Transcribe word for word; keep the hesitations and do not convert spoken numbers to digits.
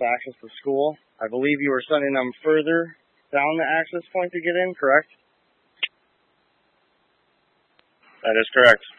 to access the school. I believe you were sending them further down the access point to get in, correct? That is correct.